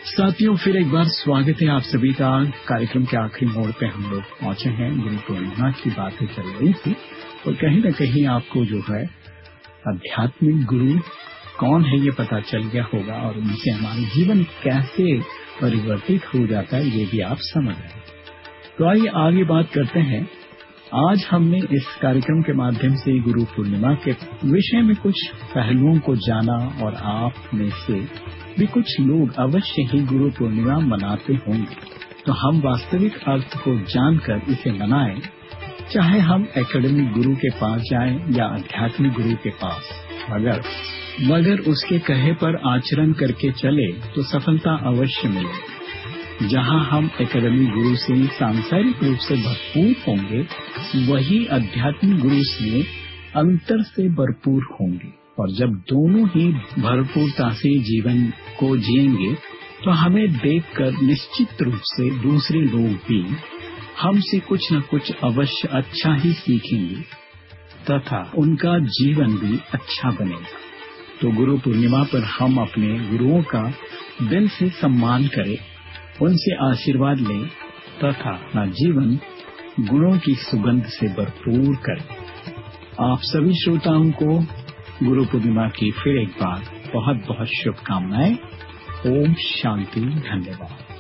साथियों, फिर एक बार स्वागत है आप सभी का। कार्यक्रम के आखिरी मोड़ पे हम लोग पहुंचे हैं। गुरु पूर्णिमा की बातें चल रही थी और कहीं न कहीं आपको जो है आध्यात्मिक गुरु कौन है ये पता चल गया होगा और उनसे हमारा जीवन कैसे परिवर्तित हो जाता है ये भी आप समझ रहे हैं। तो आइए आगे बात करते हैं। आज हमने इस कार्यक्रम के माध्यम से गुरु पूर्णिमा के विषय में कुछ पहलुओं को जाना और आप में से भी कुछ लोग अवश्य ही गुरु पूर्णिमा मनाते होंगे। तो हम वास्तविक अर्थ को जानकर इसे मनाएं, चाहे हम एकेडमिक गुरु के पास जाएं या आध्यात्मिक गुरु के पास, मगर उसके कहे पर आचरण करके चले तो सफलता अवश्य मिले। जहां हम एकेडमिक गुरु से सांसारिक रूप से भरपूर होंगे, वही आध्यात्मिक गुरु से अंतर से भरपूर होंगे। और जब दोनों ही भरपूरता से जीवन को जिएंगे तो हमें देखकर निश्चित रूप से दूसरे लोग भी हमसे कुछ न कुछ अवश्य अच्छा ही सीखेंगे तथा उनका जीवन भी अच्छा बनेगा। तो गुरु पूर्णिमा पर हम अपने गुरुओं का दिल से सम्मान करें, उनसे आशीर्वाद लें तथा अपना जीवन गुणों की सुगंध से भरपूर करें। आप सभी श्रोताओं को गुरु पूर्णिमा की फिर एक बार बहुत बहुत शुभकामनाएं। ओम शांति, धन्यवाद।